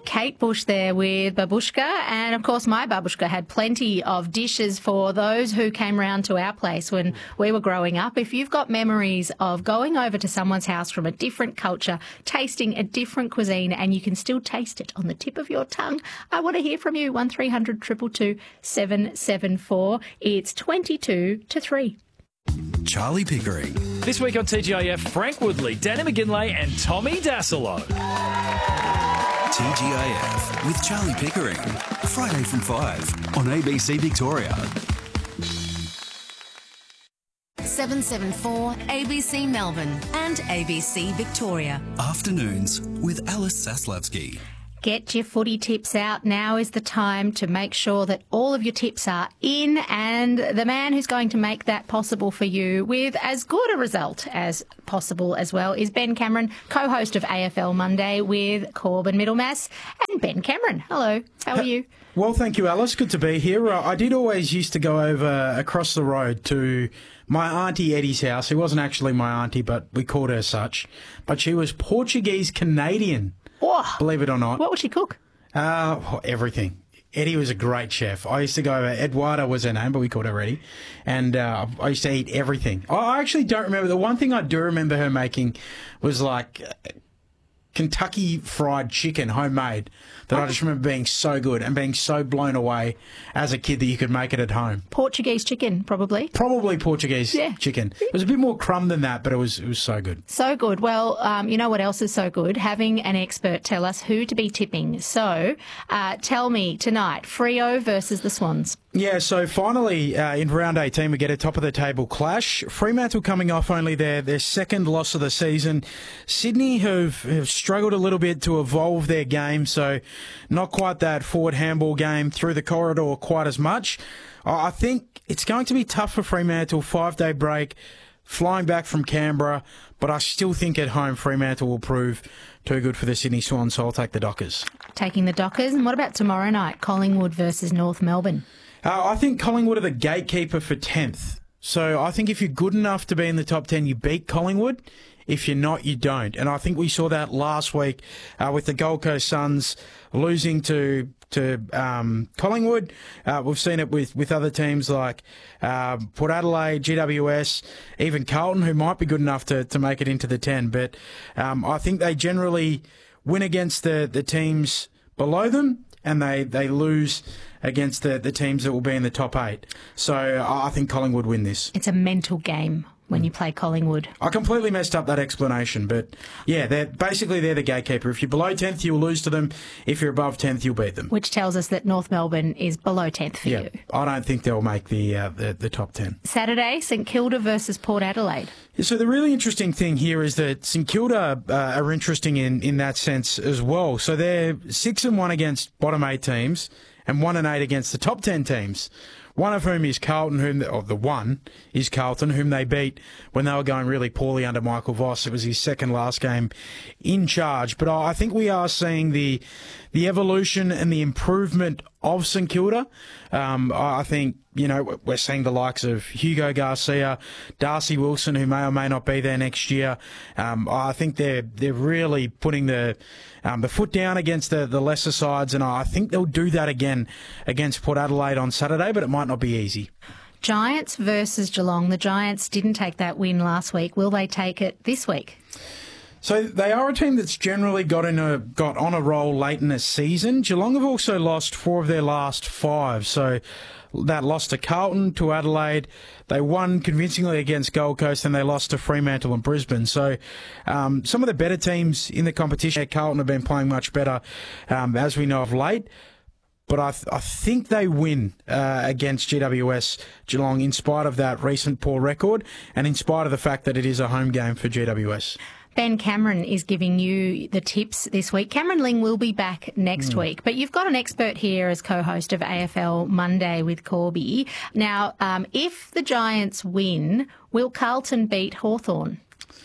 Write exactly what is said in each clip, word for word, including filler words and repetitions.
Kate Bush there with Babushka. And, of course, my Babushka had plenty of dishes for those who came round to our place when we were growing up. If you've got memories of going over to someone's house from a different culture, tasting a different cuisine, and you can still taste it on the tip of your tongue, I want to hear from you. one three hundred two two two seven seven four. It's twenty-two to three. Charlie Pickering. This week on T G I F, Frank Woodley, Danny McGinlay and Tommy Dasilo. T G I F with Charlie Pickering. Friday from five on A B C Victoria. seven seven four A B C Melbourne and A B C Victoria. Afternoons with Alice Saslavsky. Get your footy tips out. Now is the time to make sure that all of your tips are in, and the man who's going to make that possible for you with as good a result as possible as well is Ben Cameron, co-host of A F L Monday with Corbin Middlemass. And Ben Cameron, hello, how are you? Well, thank you, Alice. Good to be here. Uh, I did always used to go over across the road to my Auntie Eddie's house. Who wasn't actually my auntie, but we called her such. But she was Portuguese-Canadian. Oh, believe it or not. What would she cook? Uh, everything. Eddie was a great chef. I used to go over, Eduarda was her name, but we called her Eddie. And uh, I used to eat everything. I actually don't remember. The one thing I do remember her making was like Kentucky fried chicken, homemade, that I just remember being so good and being so blown away as a kid that you could make it at home. Portuguese chicken, probably. Probably Portuguese yeah. chicken. It was a bit more crumb than that, but it was it was so good. So good. Well, um, you know what else is so good? Having an expert tell us who to be tipping. So uh, tell me tonight, Freo versus the Swans. Yeah, so finally uh, in round eighteen we get a top-of-the-table clash. Fremantle coming off only their, their second loss of the season. Sydney have, have struggled a little bit to evolve their game, so not quite that forward handball game through the corridor quite as much. I think it's going to be tough for Fremantle, five-day break, flying back from Canberra, but I still think at home Fremantle will prove too good for the Sydney Swans, so I'll take the Dockers. Taking the Dockers. And what about tomorrow night, Collingwood versus North Melbourne? Uh, I think Collingwood are the gatekeeper for tenth. So I think if you're good enough to be in the top ten, you beat Collingwood. If you're not, you don't. And I think we saw that last week uh, with the Gold Coast Suns losing to to um, Collingwood. Uh, we've seen it with, with other teams like uh, Port Adelaide, G W S, even Carlton, who might be good enough to, to make it into the ten. But um, I think they generally win against the, the teams below them, and they, they lose against the, the teams that will be in the top eight. So I think Collingwood win this. It's a mental game when you play Collingwood. I completely messed up that explanation, but yeah, they're basically they're the gatekeeper. If you're below tenth, you'll lose to them. If you're above tenth, you'll beat them. Which tells us that North Melbourne is below tenth for yeah, you. I don't think they'll make the, uh, the the top ten. Saturday, St Kilda versus Port Adelaide. Yeah, so the really interesting thing here is that St Kilda uh, are interesting in, in that sense as well. So they're six and one against bottom eight teams and one and eight against the top ten teams. One of whom is Carlton, whom or the one is Carlton, whom they beat when they were going really poorly under Michael Voss. It was his second last game in charge. But I think we are seeing the the evolution and the improvement of St Kilda. Um, I think, you know, we're seeing the likes of Hugo Garcia, Darcy Wilson, who may or may not be there next year. Um, I think they're they're really putting the um, the foot down against the, the lesser sides, and I think they'll do that again against Port Adelaide on Saturday, but it might not be easy. Giants versus Geelong. The Giants didn't take that win last week. Will they take it this week? So they are a team that's generally got in a got on a roll late in the season. Geelong have also lost four of their last five. So that loss to Carlton, to Adelaide. They won convincingly against Gold Coast, and they lost to Fremantle and Brisbane. So um, some of the better teams in the competition, Carlton have been playing much better, um, as we know of late. But I, th- I think they win uh, against G W S Geelong in spite of that recent poor record and in spite of the fact that it is a home game for G W S. Ben Cameron is giving you the tips this week. Cameron Ling will be back next mm. week, but you've got an expert here as co-host of A F L Monday with Corby. Now, um, if the Giants win, will Carlton beat Hawthorn?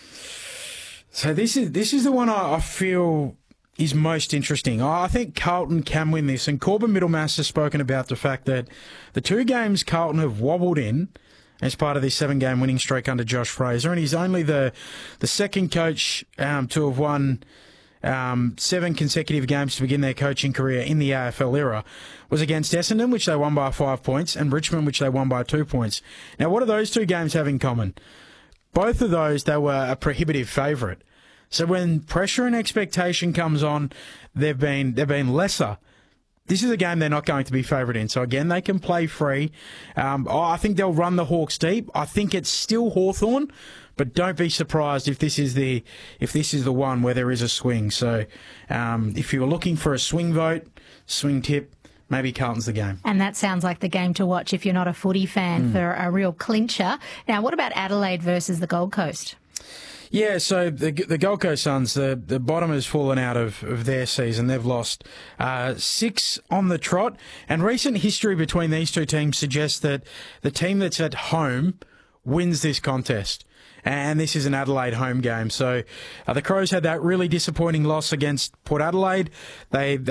So this is this is the one I, I feel is most interesting. I think Carlton can win this, and Corbin Middlemass has spoken about the fact that the two games Carlton have wobbled in as part of this seven-game winning streak under Josh Fraser, and he's only the the second coach um, to have won um, seven consecutive games to begin their coaching career in the A F L era was against Essendon, which they won by five points, and Richmond, which they won by two points. Now, what do those two games have in common? Both of those, they were a prohibitive favourite. So when pressure and expectation comes on, they've been they've been lesser. This is a game they're not going to be favoured in. So, again, they can play free. Um, oh, I think they'll run the Hawks deep. I think it's still Hawthorn, but don't be surprised if this is the if this is the one where there is a swing. So, um, if you're looking for a swing vote, swing tip, maybe Carlton's the game. And that sounds like the game to watch if you're not a footy fan mm. for a real clincher. Now, what about Adelaide versus the Gold Coast? Yeah, so the the Gold Coast Suns, the, the bottom has fallen out of, of their season. They've lost uh, six on the trot. And recent history between these two teams suggests that the team that's at home wins this contest. And this is an Adelaide home game. So uh, the Crows had that really disappointing loss against Port Adelaide. They